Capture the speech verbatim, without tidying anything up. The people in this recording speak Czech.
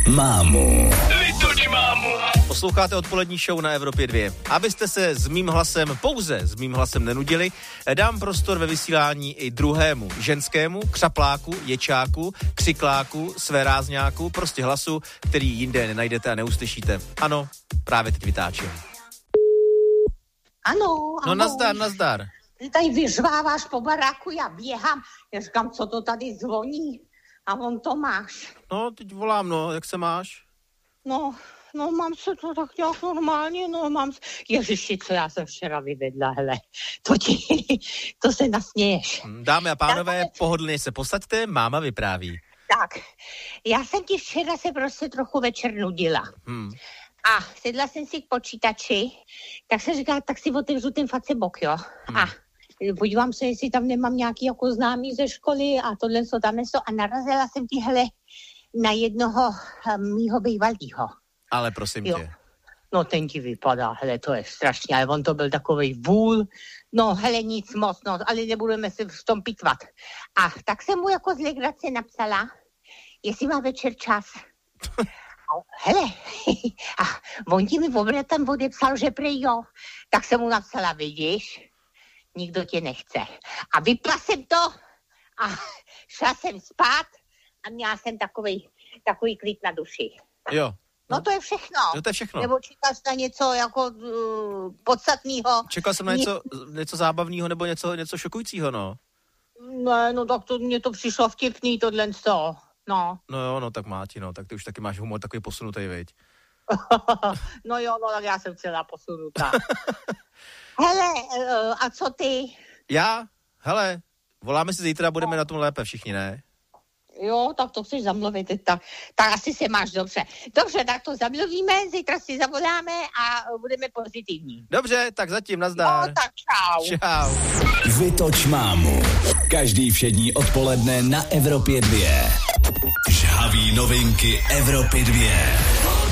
mámu. Vytoč mámu. Posloucháte odpolední show na Evropě dva. Abyste se s mým hlasem, pouze s mým hlasem nenudili, dám prostor ve vysílání i druhému, ženskému, křapláku, ječáku, křikláku, svérázňáku, prostě hlasu, který jinde nenajdete a neuslyšíte. Ano, právě teď vytáčím. Ano, ano. No nazdar, nazdar. Ty tady vyřváváš po baráku, já běhám, já říkám, co to tady zvoní a on Tomáš. No, teď volám, no, jak se máš? No, no mám se to tak nějak normálně, no mám se... Ježiši, co já jsem včera vyvedla, hele, to ti, to se nasměješ. Dámy a pánové, Tak, pohodlně se posaďte, máma vypráví. Tak, já jsem ti včera se prostě trochu večer nudila. Hmm. A sedla jsem si k počítači, tak se říká, tak si otevřu ten Facebook, jo. Hmm. A podívám se, jestli tam nemám nějaký jako známý ze školy a tohle, co tam něco. A narazila jsem ti, hele, na jednoho um, mýho bývalýho. Ale prosím Jo. tě. No ten ti vypadá, hele, to je strašně, ale on to byl takovej vůl. No, hele, nic moc, no, ale nebudeme se v tom pitvat. A tak jsem mu jako z legrace napsala, jestli má večer čas. A hele, a on ti mi obratem odepsal, že prej jo. Tak jsem mu napsala, vidíš, nikdo tě nechce. A vypla jsem to a šla jsem spát a měla jsem takový, takový klid na duši. Jo. No to je všechno. No to je všechno. Nebo čekáš na něco jako uh, podstatného. Čekal jsem na něco, něco zábavného nebo něco, něco šokujícího, no. Ne, no tak to mně to přišlo vtipný, tohle co. No. No jo, no tak Máti, no, tak ty už taky máš humor takový posunutý, viď? No jo, no tak já jsem celá posunutá. Hele, uh, a co ty? Já? Hele, voláme si zítra, budeme na tom lépe všichni, ne? Jo, tak to chceš zamluvit, tak, tak asi se máš dobře. Dobře, tak to zamluvíme, zítra si zavoláme a budeme pozitivní. Dobře, tak zatím, nazdar. No, tak čau. Čau. Vytoč mámu. Každý všední odpoledne na Evropě dva. Žhavý novinky Evropy dva.